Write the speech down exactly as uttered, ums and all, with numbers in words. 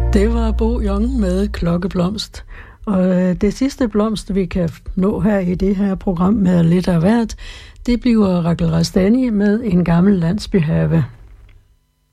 Det var Bo Young med Klokkeblomst. Og det sidste blomst, vi kan nå her i det her program med lidt af hvert, det bliver Rachel Rastani med En gammel landsbyhave.